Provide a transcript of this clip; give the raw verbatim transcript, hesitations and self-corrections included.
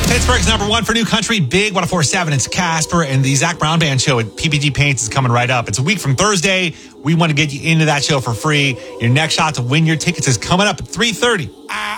Pittsburgh's number one for new country, Big one oh four point seven. It's Casper, and the Zach Brown Band show at P P G Paints is coming right up. It's a week from Thursday. We want to get you into that show for free. Your next shot to win your tickets is coming up at three thirty.